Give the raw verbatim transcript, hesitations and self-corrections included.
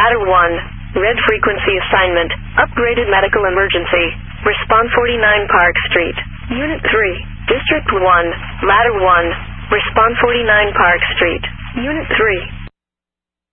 Ladder one, red frequency assignment, upgraded medical emergency. Respond forty-nine Park Street. Unit three, District one, Ladder one, respond forty-nine Park Street. Unit three.